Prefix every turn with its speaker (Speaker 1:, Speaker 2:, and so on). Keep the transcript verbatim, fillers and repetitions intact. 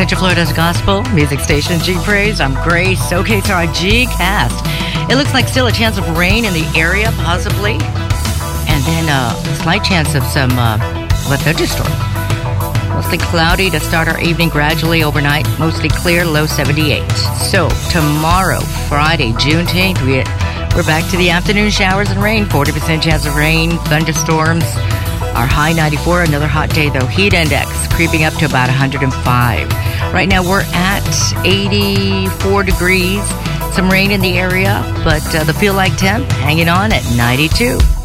Speaker 1: Central Florida's Gospel Music Station, G Praise. I'm Grace. Okay, so our G cast. It looks like still a chance of rain in the area, possibly. And then uh, a slight chance of some uh, what thunderstorm. Mostly cloudy to start our evening, gradually overnight. Mostly clear, low seventy-eight. So tomorrow, Friday, Juneteenth, we, we're back to the afternoon showers and rain. forty percent chance of rain, thunderstorms. Our high ninety-four, another hot day though. Heat index creeping up to about one hundred five. Right now we're at eighty-four degrees. Some rain in the area, but uh, the feel like temp hanging on at ninety-two.